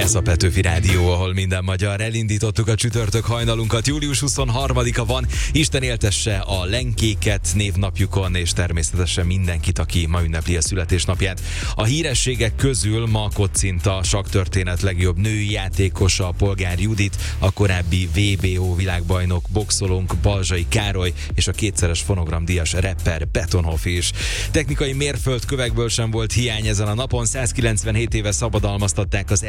Ez a Petőfi Rádió, ahol minden magyar. Elindítottuk a csütörtök hajnalunkat. Július 23-a van. Isten éltesse a lenkéket névnapjukon, és természetesen mindenkit, aki ma ünnepli a születésnapját. A hírességek közül ma kocint a sakktörténet legjobb női játékosa, Polgár Judit, a korábbi WBO világbajnok boxolónk Balzsai Károly, és a kétszeres fonogramdíjas rapper Betonhoff is. Technikai mérföldkövekből sem volt hiány ezen a napon. 197 éve szabadalmaztatták az